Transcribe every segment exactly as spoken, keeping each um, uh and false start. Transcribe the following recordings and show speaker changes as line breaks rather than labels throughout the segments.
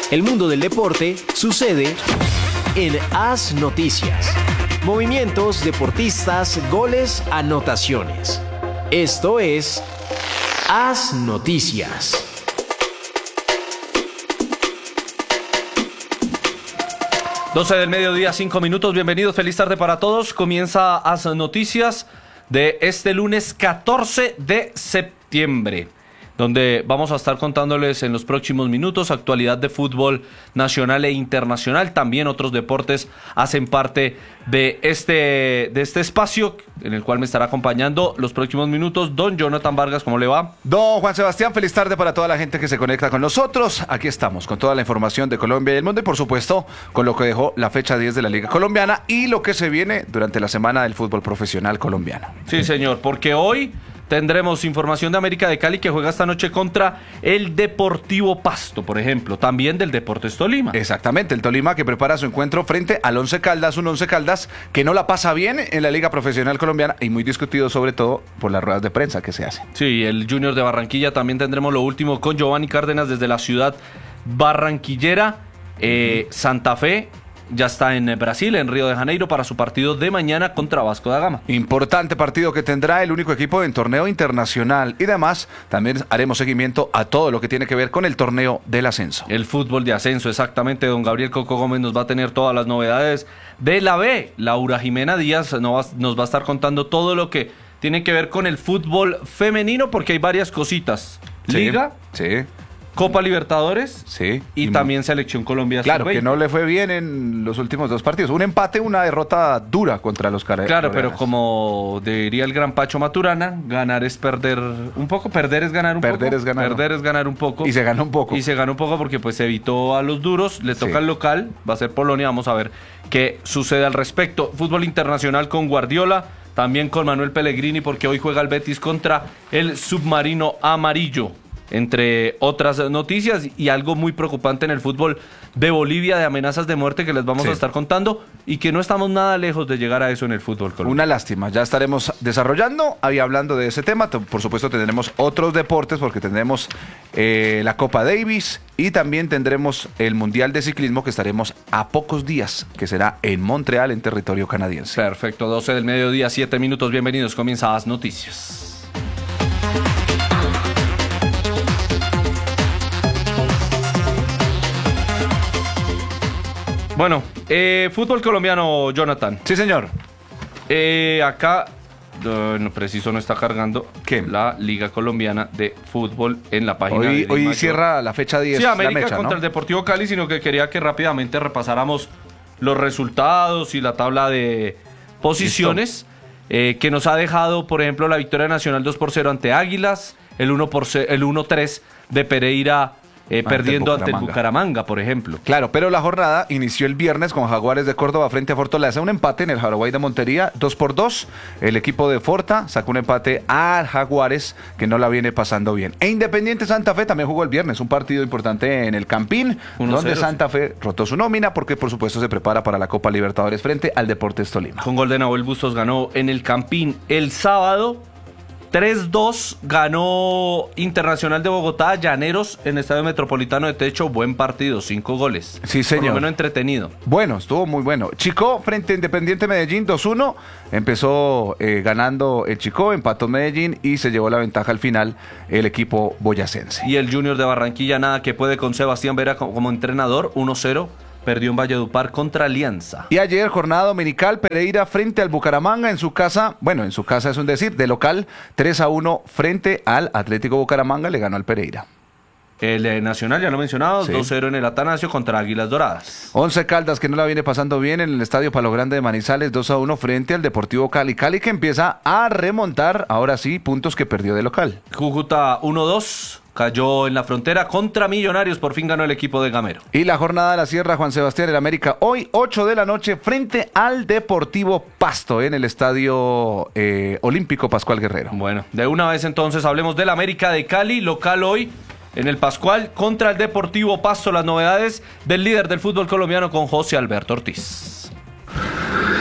El mundo del deporte sucede en AS Noticias. Movimientos, deportistas, goles, anotaciones. Esto es AS Noticias.
doce del mediodía, cinco minutos. Bienvenidos, feliz tarde para todos. Comienza AS Noticias de este lunes catorce de septiembre, donde vamos a estar contándoles en los próximos minutos actualidad de fútbol nacional e internacional. También otros deportes hacen parte de este, de este espacio, en el cual me estará acompañando los próximos minutos don Jonathan Vargas. ¿Cómo le va?
Don Juan Sebastián, feliz tarde para toda la gente que se conecta con nosotros. Aquí estamos con toda la información de Colombia y el mundo y por supuesto con lo que dejó la fecha diez de la Liga Colombiana y lo que se viene durante la semana del fútbol profesional colombiano.
Sí, señor, porque hoy tendremos información de América de Cali, que juega esta noche contra el Deportivo Pasto, por ejemplo, también del Deportes Tolima.
Exactamente, el Tolima que prepara su encuentro frente al Once Caldas, un Once Caldas que no la pasa bien en la Liga Profesional Colombiana y muy discutido sobre todo por las ruedas de prensa que se hacen.
Sí, el Junior de Barranquilla, también tendremos lo último con Giovanni Cárdenas desde la ciudad barranquillera. eh, Santa Fe ya está en Brasil, en Río de Janeiro, para su partido de mañana contra Vasco da Gama.
Importante partido que tendrá el único equipo en torneo internacional y además también haremos seguimiento a todo lo que tiene que ver con el torneo del ascenso.
El fútbol de ascenso, exactamente. Don Gabriel Coco Gómez nos va a tener todas las novedades de la B. Laura Jimena Díaz nos va, nos va a estar contando todo lo que tiene que ver con el fútbol femenino, porque hay varias cositas. Liga,
sí, sí.
Copa Libertadores,
sí,
y, y también Selección Colombia.
Claro, que no le fue bien en los últimos dos partidos. Un empate, una derrota dura contra los Caracas.
Claro, pero como diría el gran Pacho Maturana, ganar es perder un poco, perder es ganar un
perder
poco.
Perder es ganar.
Perder es ganar un poco.
Y se ganó un poco.
Y se ganó un poco porque pues se evitó a los duros, le toca
sí.
al local, va a ser Polonia, vamos a ver qué sucede al respecto. Fútbol internacional con Guardiola, también con Manuel Pellegrini, porque hoy juega el Betis contra el Submarino Amarillo, entre otras noticias, y algo muy preocupante en el fútbol de Bolivia, de amenazas de muerte que les vamos sí. a estar contando, y que no estamos nada lejos de llegar a eso en el fútbol colombiano.
Una lástima, ya estaremos desarrollando y hablando de ese tema. Por supuesto tendremos otros deportes porque tendremos eh, la Copa Davis y también tendremos el Mundial de Ciclismo, que estaremos a pocos días, que será en Montreal, en territorio canadiense.
Perfecto, doce del mediodía, siete minutos, bienvenidos, comienza AS Noticias. Bueno, eh, fútbol colombiano, Jonathan.
Sí, señor.
Eh, acá, uh, no, preciso, no está cargando
¿Qué?
La Liga Colombiana de Fútbol en la página.
Hoy,
de
hoy cierra la fecha diez.
Sí, América
la mecha,
contra
¿no?
el Deportivo Cali, sino que quería que rápidamente repasáramos los resultados y la tabla de posiciones eh, que nos ha dejado, por ejemplo, la victoria nacional dos por cero ante Águilas, el uno tres de Pereira, Eh, ante perdiendo el ante el Bucaramanga, por ejemplo.
Claro, pero la jornada inició el viernes con Jaguares de Córdoba frente a Fortaleza, un empate en el Jaraguay de Montería, dos por dos. El equipo de Forta sacó un empate a Jaguares, que no la viene pasando bien. E Independiente Santa Fe también jugó el viernes, un partido importante en el Campín, donde Santa Fe rotó su nómina porque por supuesto se prepara para la Copa Libertadores frente al Deportes Tolima.
Con gol de Nahuel Bustos ganó en el Campín. El sábado tres dos ganó Internacional de Bogotá, Llaneros, en el Estadio Metropolitano de Techo. Buen partido, cinco goles.
Sí, señor.
Por lo menos entretenido.
Bueno, estuvo muy bueno. Chicó frente a Independiente Medellín, dos uno. Empezó eh, ganando el Chicó, empató Medellín y se llevó la ventaja al final el equipo boyacense.
Y el Junior de Barranquilla, nada que puede con Sebastián Vera como, como entrenador, uno cero. Perdió en Valledupar contra Alianza.
Y ayer, jornada dominical, Pereira frente al Bucaramanga en su casa, bueno, en su casa es un decir, de local, tres a uno frente al Atlético Bucaramanga, le ganó al Pereira.
El eh, Nacional, ya lo mencionado, sí. dos cero en el Atanasio contra Águilas Doradas.
Once Caldas, que no la viene pasando bien en el Estadio Palo Grande de Manizales, dos a uno frente al Deportivo Cali. Cali que empieza a remontar, ahora sí, puntos que perdió de local.
Cúcuta uno dos. Cayó en la Frontera contra Millonarios, por fin ganó el equipo de Gamero.
Y la jornada de la Sierra, Juan Sebastián, el América, hoy ocho de la noche frente al Deportivo Pasto en el Estadio eh, Olímpico Pascual Guerrero.
Bueno, de una vez entonces hablemos del América de Cali, local hoy en el Pascual contra el Deportivo Pasto. Las novedades del líder del fútbol colombiano con José Alberto Ortiz.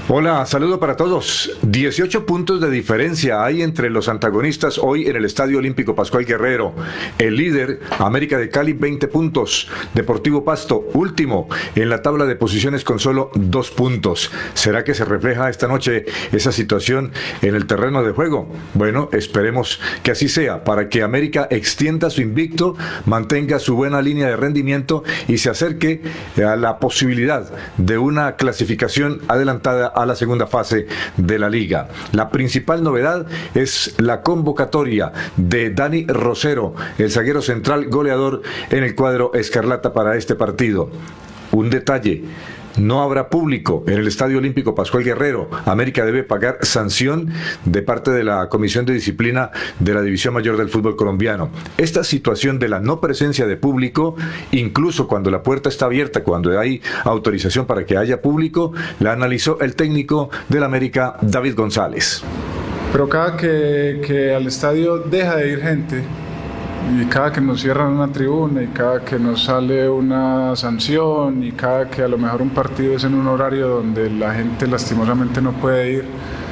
Hola, saludo para todos. dieciocho puntos de diferencia hay entre los antagonistas hoy en el Estadio Olímpico Pascual Guerrero. El líder, América de Cali, veinte puntos. Deportivo Pasto, último en la tabla de posiciones con solo dos puntos. ¿Será que se refleja esta noche esa situación en el terreno de juego? Bueno, esperemos que así sea, para que América extienda su invicto, mantenga su buena línea de rendimiento y se acerque a la posibilidad de una clasificación adelantada a la segunda fase de la liga. La principal novedad es la convocatoria de Dani Rosero, el zaguero central goleador en el cuadro escarlata para este partido. Un detalle: no habrá público en el Estadio Olímpico Pascual Guerrero. América debe pagar sanción de parte de la Comisión de Disciplina de la División Mayor del Fútbol Colombiano. Esta situación de la no presencia de público, incluso cuando la puerta está abierta, cuando hay autorización para que haya público, la analizó el técnico del América, David González.
Pero cada que, que al estadio deja de ir gente, y cada que nos cierran una tribuna, y cada que nos sale una sanción, y cada que a lo mejor un partido es en un horario donde la gente lastimosamente no puede ir,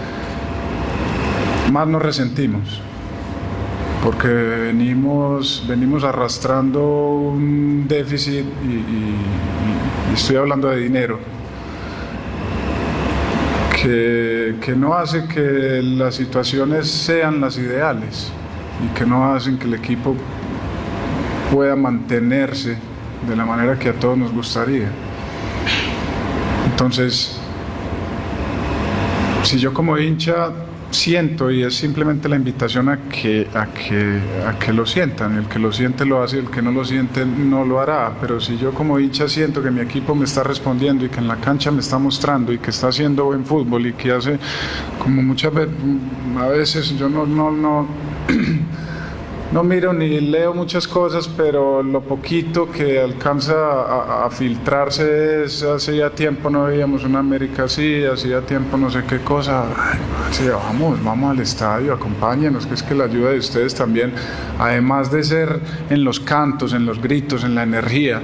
más nos resentimos, porque venimos, venimos arrastrando un déficit y, y, y estoy hablando de dinero, que, que no hace que las situaciones sean las ideales y que no hacen que el equipo pueda mantenerse de la manera que a todos nos gustaría. Entonces, si yo como hincha siento, y es simplemente la invitación a que, a que, a que lo sientan, el que lo siente lo hace, el que no lo siente no lo hará, pero si yo como hincha siento que mi equipo me está respondiendo y que en la cancha me está mostrando y que está haciendo buen fútbol y que hace, como muchas veces, a veces yo no, no, no no miro ni leo muchas cosas, pero lo poquito que alcanza a, a filtrarse es: hace ya tiempo no veíamos una América así, hacía tiempo no sé qué cosa. Ay, sí, vamos, vamos al estadio, acompáñenos, que es que la ayuda de ustedes también, además de ser en los cantos, en los gritos, en la energía,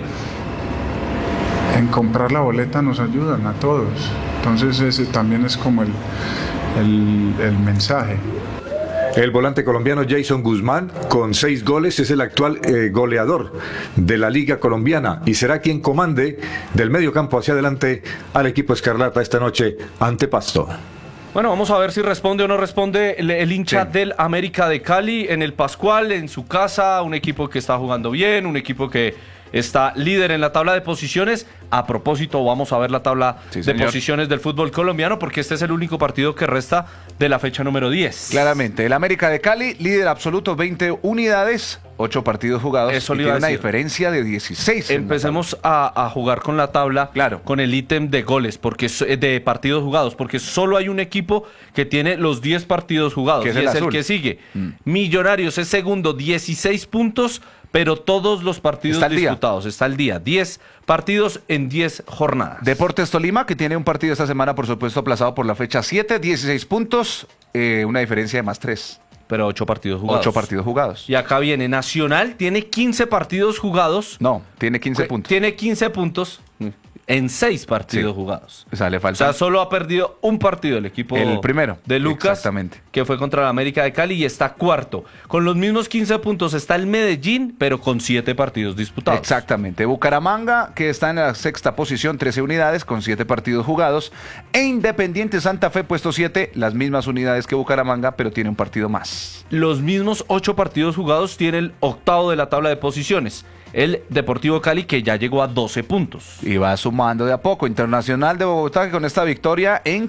en comprar la boleta nos ayudan a todos. Entonces ese también es como el, el, el mensaje.
El volante colombiano Jason Guzmán, con seis goles, es el actual eh, goleador de la Liga Colombiana y será quien comande del medio campo hacia adelante al equipo escarlata esta noche ante Pasto.
Bueno, vamos a ver si responde o no responde el, el hincha
Sí.
del América de Cali en el Pascual, en su casa, un equipo que está jugando bien, un equipo que está líder en la tabla de posiciones. A propósito, vamos a ver la tabla
Sí,
de
señor.
posiciones del fútbol colombiano, porque este es el único partido que resta de la fecha número diez.
Claramente, el América de Cali, líder absoluto, veinte unidades, ocho partidos jugados.
Eso
y
le iba
tiene
a
una
decir.
diferencia de dieciséis. en la
Empecemos a, a jugar con la tabla,
Claro.
con el ítem de goles, porque es- eh, de partidos jugados, porque solo hay un equipo que tiene los diez partidos jugados,
Que es
y
el
es el
azul.
que sigue.
Mm.
Millonarios es segundo, dieciséis puntos, pero todos los partidos
Está al día.
disputados. Está al día. diez partidos en diez jornadas.
Deportes Tolima, que tiene un partido esta semana, por supuesto, aplazado por la fecha siete, dieciséis puntos, eh, una diferencia de más tres.
Pero ocho partidos jugados.
ocho partidos jugados.
Y acá viene Nacional, tiene quince partidos jugados.
No, tiene quince
Que-
puntos.
Tiene quince puntos en seis partidos
Sí.
jugados.
O sea, le
O
falta.
sea, solo ha perdido un partido el equipo
El primero.
de Lucas,
Exactamente.
que fue contra la América de Cali y está cuarto. Con los mismos quince puntos está el Medellín, pero con siete partidos disputados.
Exactamente. Bucaramanga, que está en la sexta posición, trece unidades, con siete partidos jugados. E Independiente Santa Fe, puesto siete, las mismas unidades que Bucaramanga, pero tiene un partido más.
Los mismos ocho partidos jugados tiene el octavo de la tabla de posiciones, el Deportivo Cali, que ya llegó a doce puntos.
Y va sumando de a poco. Internacional de Bogotá, que con esta victoria en